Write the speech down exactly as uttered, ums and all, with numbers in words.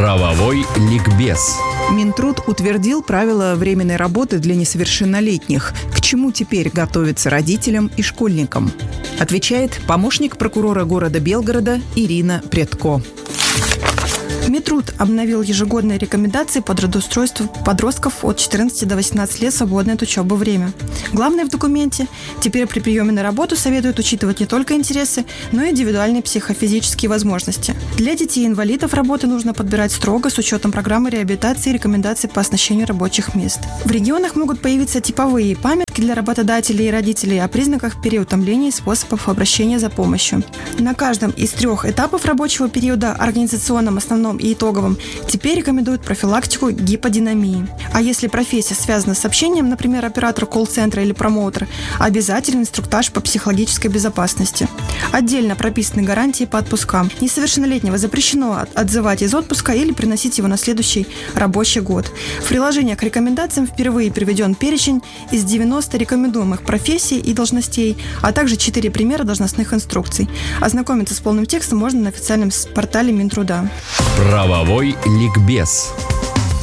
Правовой ликбез. Минтруд утвердил правила временной работы для несовершеннолетних. К чему теперь готовиться родителям и школьникам? Отвечает помощник прокурора города Белгорода Ирина Предко. Минтруд обновил ежегодные рекомендации по трудоустройству подростков от четырнадцати до восемнадцати лет в свободное от учебы время. Главное в документе – теперь при приеме на работу советуют учитывать не только интересы, но и индивидуальные психофизические возможности. Для детей-инвалидов работы нужно подбирать строго с учетом программы реабилитации и рекомендаций по оснащению рабочих мест. В регионах могут появиться типовые памятки для работодателей и родителей о признаках переутомления и способов обращения за помощью. На каждом из трех этапов рабочего периода – организационном, основном и итоговым, теперь рекомендуют профилактику гиподинамии. А если профессия связана с общением, например, оператор колл-центра или промоутер, обязательный инструктаж по психологической безопасности. Отдельно прописаны гарантии по отпускам. Несовершеннолетнего запрещено отзывать из отпуска или приносить его на следующий рабочий год. В приложении к рекомендациям впервые приведен перечень из девяноста рекомендуемых профессий и должностей, а также четыре примера должностных инструкций. Ознакомиться с полным текстом можно на официальном портале Минтруда. Правовой ликбез.